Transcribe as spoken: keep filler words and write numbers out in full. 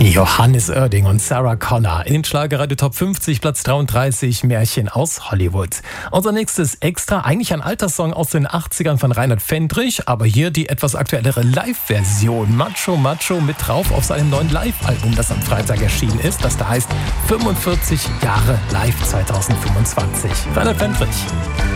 Johannes Oerding und Sarah Connor in den Schlagerradio Top fünfzig, Platz dreiunddreißig, Märchen aus Hollywood. Unser nächstes Extra, eigentlich ein alter Song aus den achtzigern von Reinhard Fendrich, aber hier die etwas aktuellere Live-Version. Macho Macho mit drauf auf seinem neuen Live-Album, das am Freitag erschienen ist, das da heißt fünfundvierzig Jahre Live zweitausendfünfundzwanzig. Reinhard Fendrich.